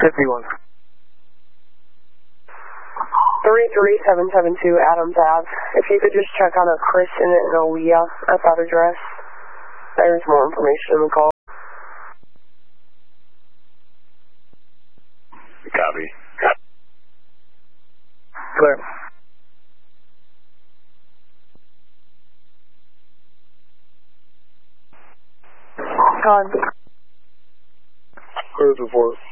51. 33772 Adams Ave. If you could just check on a Kristen and Aaliyah at that address. There's more information in the call. Copy. Clear. Con. Clear report.